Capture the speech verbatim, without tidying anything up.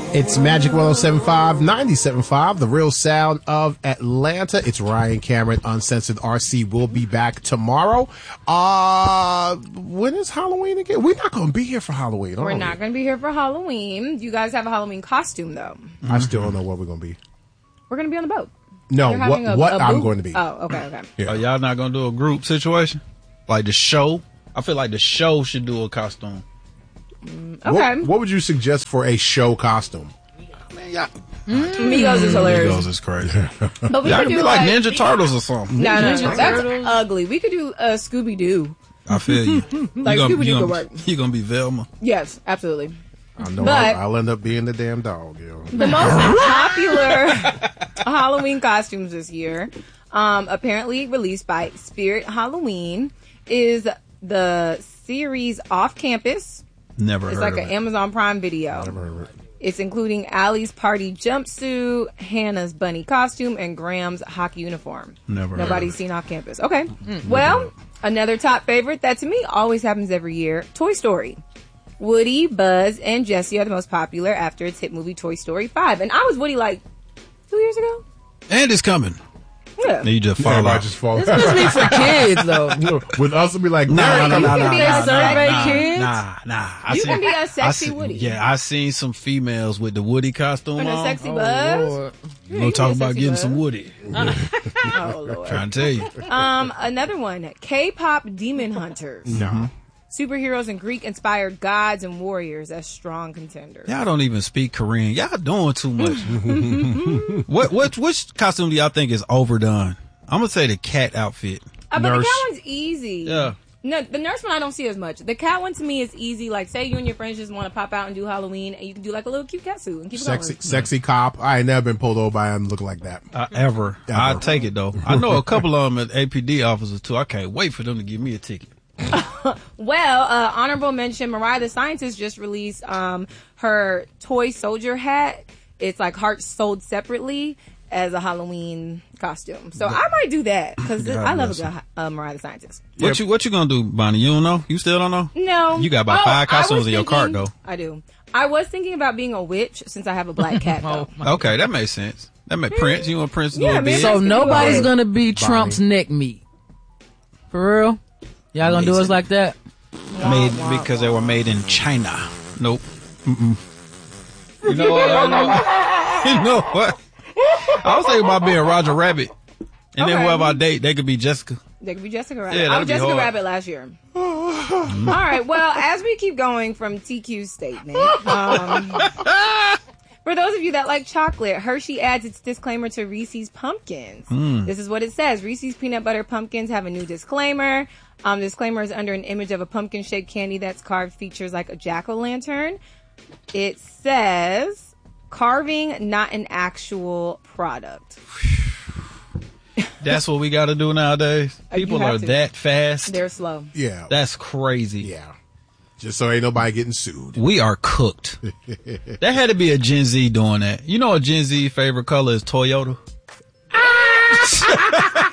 It's Magic one oh seven point five, ninety-seven point five, the real sound of Atlanta. It's Ryan Cameron, Uncensored R C. Will be back tomorrow. Uh, when is Halloween again? We're not going to be here for Halloween. We're not going to be here for Halloween. You guys have a Halloween costume, though. Mm-hmm. I still don't know where we're going to be. We're going to be on the boat. No, what, a, what a I'm boot? going to be. Oh, okay, okay. Yeah. Are y'all not going to do a group situation? Like the show? I feel like the show should do a costume. Mm, okay. What, what would you suggest for a show costume? Man, y'all. Mm. Migos is hilarious. Migos is crazy. But we y'all could could do be like, like Ninja Turtles or something. No, no, no. That's ugly. We could do a uh, Scooby Doo. I feel you. Like Scooby Doo could work. You're going to be Velma. Yes, absolutely. I know but I'll, I'll end up being the damn dog. You know? The most popular Halloween costumes this year, um, apparently released by Spirit Halloween, is the series Off Campus. Never it's heard like of an it. Amazon Prime video. Never heard of it. It's including Allie's party jumpsuit, Hannah's bunny costume, and Graham's hockey uniform. Never Nobody's seen Off Campus. Okay. Mm-hmm. Well, another top favorite that to me always happens every year, Toy Story. Woody, Buzz, and Jessie are the most popular after its hit movie Toy Story five. And I was Woody like two years ago. And it's coming. Yeah. You just fall yeah, out. Just fall This must be for kids, though. With us, it'll be like, nah, nah, nah, nah, you nah, can be nah, a survey nah, kids. Nah, nah. I You seen, can be a sexy I seen, Woody. Yeah, I seen some females with the Woody costume And a on. sexy Oh, Buzz. Lord. You gonna talk about getting Buzz. some Woody. Oh, Lord. Trying to tell you. Um, another one, K-pop Demon Hunters. No. Superheroes and Greek-inspired gods and warriors as strong contenders. Y'all don't even speak Korean. Y'all doing too much. what, what, which costume do y'all think is overdone? I'm gonna say the cat outfit. Uh, but Nurse. the cat one's easy. Yeah. No, the nurse one I don't see as much. The cat one to me is easy. Like, say you and your friends just want to pop out and do Halloween, and you can do like a little cute cat suit and keep Sexy, it going. sexy cop. I ain't never been pulled over by him looking like that. Uh, ever. Ever. I'll take it though. I know a couple of them at A P D officers too. I can't wait for them to give me a ticket. Well, uh, honorable mention, Mariah the Scientist just released um, her toy soldier hat. It's like hearts sold separately as a Halloween costume. So I might do that because God I love a bless good uh, Mariah the Scientist. What you What you gonna do, Bonnie? You don't know? You still don't know? No. You got about Oh, five I was costumes in your cart thinking- though. I do. I was thinking about being a witch since I have a black cat though. Okay, that makes sense. That makes Prince. You want Prince to Yeah, do a man. bid? So nobody's Bonnie. gonna be Trump's neck meat. For real? Y'all gonna do us Amazing. like that? Made because they were made in China. Nope. Mm-mm. You know what? I know. You know what? I was thinking about being Roger Rabbit, and Okay. then whoever I date, they could be Jessica. They could be Jessica Rabbit. Yeah, I that'd was be Jessica hard. Rabbit last year. All right. Well, as we keep going from T Q's statement, um, for those of you that like chocolate, Hershey adds its disclaimer to Reese's Pumpkins. Mm. This is what it says. Reese's Peanut Butter Pumpkins have a new disclaimer. Um, disclaimer is under an image of a pumpkin-shaped candy that's carved features like a jack-o'-lantern. It says, carving, not an actual product. That's what we got to do nowadays. You People have are to. that fast. They're slow. Yeah. That's crazy. Yeah. Just so ain't nobody getting sued. We are cooked. There had to be a Gen Z doing that. You know a Gen Z favorite color is Toyota?